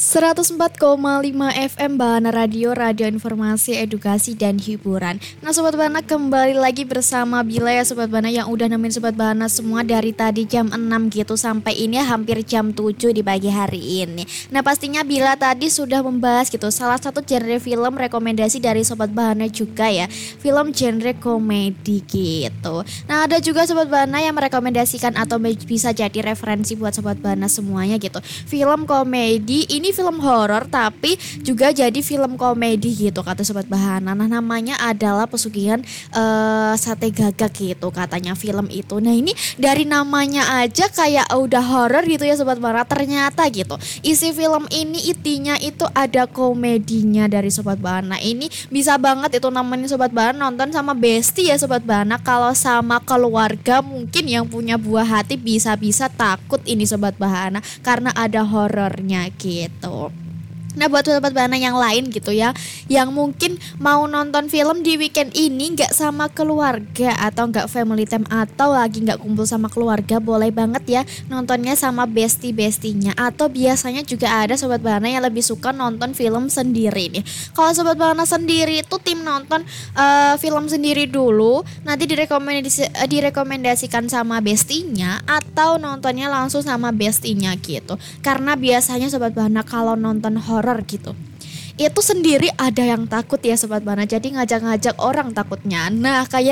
104,5 FM Bahana Radio, Radio Informasi, Edukasi, dan Hiburan. Nah Sobat Bahana, kembali lagi bersama Bila ya Sobat Bahana, yang udah nemenin Sobat Bahana semua dari tadi jam 6 gitu sampai ini hampir jam 7 di pagi hari ini. Nah pastinya Bila tadi sudah membahas gitu salah satu genre film rekomendasi dari Sobat Bahana juga ya, film genre komedi gitu. Nah ada juga Sobat Bahana yang merekomendasikan atau bisa jadi referensi buat Sobat Bahana semuanya gitu, film komedi. Ini film horor tapi juga jadi film komedi gitu kata Sobat Bahana. Nah namanya adalah Pesugihan Sate Gagak gitu katanya film itu. Nah ini dari namanya aja kayak udah horor gitu ya Sobat Bahana. Ternyata gitu isi film ini intinya itu ada komedinya dari Sobat Bahana. Ini bisa banget itu namanya Sobat Bahana nonton sama bestie ya Sobat Bahana. Kalau sama keluarga mungkin yang punya buah hati bisa-bisa takut ini Sobat Bahana karena ada horornya gitu. Nah buat Sobat Bahana yang lain gitu ya, yang mungkin mau nonton film di weekend ini gak sama keluarga atau gak family time atau lagi gak kumpul sama keluarga, boleh banget ya nontonnya sama bestie-bestinya. Atau biasanya juga ada Sobat Bahana yang lebih suka nonton film sendiri nih. Kalau Sobat Bahana sendiri itu tim nonton film sendiri dulu, nanti direkomendasikan sama bestinya, atau nontonnya langsung sama bestinya gitu. Karena biasanya Sobat Bahana kalau nonton horor gitu itu sendiri ada yang takut ya Sobat Bahana, jadi ngajak-ngajak orang takutnya. Nah kayak